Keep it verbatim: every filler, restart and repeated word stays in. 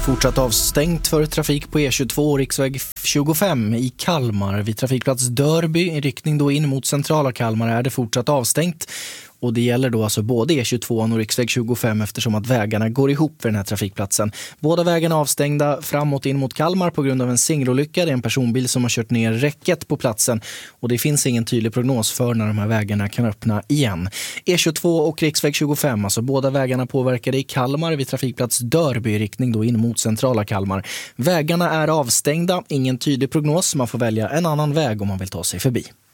fortsatt avstängt för trafik på E tjugotvå och riksväg tjugofem i Kalmar. Vid trafikplats Dörby i riktning då in mot centrala Kalmar är det fortsatt avstängt. Och det gäller då alltså både E tjugotvå och riksväg tjugofem eftersom att vägarna går ihop för den här trafikplatsen. Båda vägarna är avstängda framåt in mot Kalmar på grund av en singelolycka. Det är en personbil som har kört ner räcket på platsen och det finns ingen tydlig prognos för när de här vägarna kan öppna igen. E tjugotvå och riksväg tjugofem, alltså båda vägarna påverkade i Kalmar vid trafikplats Dörby i riktning då in mot centrala Kalmar. Vägarna är avstängda, ingen tydlig prognos, man får välja en annan väg om man vill ta sig förbi.